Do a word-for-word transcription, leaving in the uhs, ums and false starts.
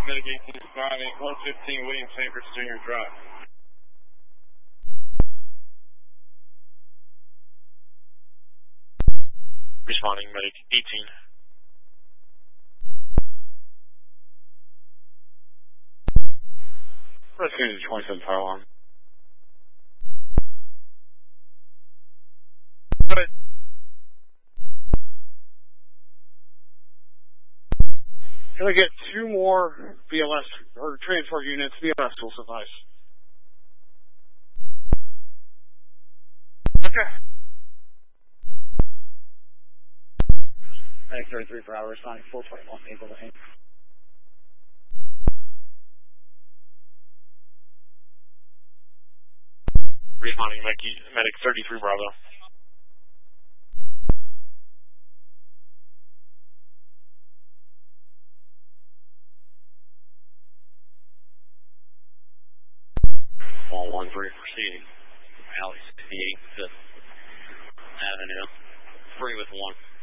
Medic eighteen five, one fifteen William Sanford Junior Drive. Responding, Medic eighteen. Rescue to twenty-seven fire alarm. Good. Can I get two more B L S or transport units? B L S will suffice. Okay. Medic thirty-three per hour, responding four twenty-one, able to aim. Responding, Medic thirty-three Bravo. one one three proceeding. Alley sixty-eight, fifth Avenue. Three with one.